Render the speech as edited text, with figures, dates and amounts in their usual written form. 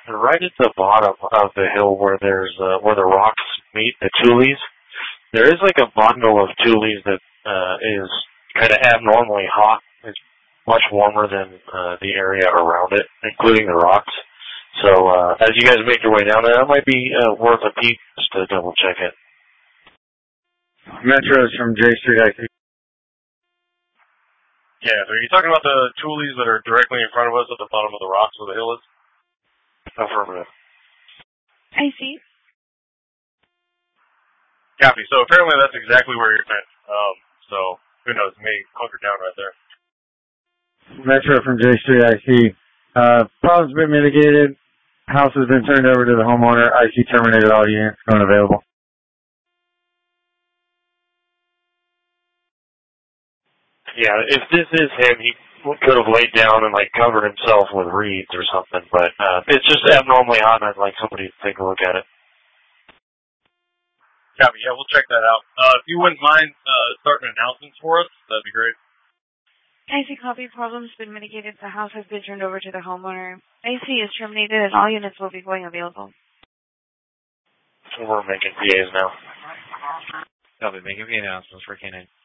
right at the bottom of the hill where there's where the rocks meet the tules. There is like a bundle of tules that is kind of abnormally hot. It's much warmer than the area around it, including the rocks. So as you guys make your way down there, that might be worth a peek just to double check it. Metro's from J Street IC. Yeah, so are you talking about the tules that are directly in front of us at the bottom of the rocks where the hill is? Affirmative. I see. Copy. So apparently that's exactly where you're at. So who knows? May hunker down right there. Metro from J Street IC. Problem's been mitigated. House has been turned over to the homeowner. IC terminated all units unavailable. Yeah, if this is him, he could have laid down and like covered himself with reeds or something, but it's just abnormally hot and I'd like somebody to take a look at it. Copy, yeah, we'll check that out. If you wouldn't mind starting announcements for us, that'd be great. IC copy. Problem's been mitigated. The house has been turned over to the homeowner. IC is terminated and all units will be going available. So we're making PAs now. Copy, making the announcements for K9.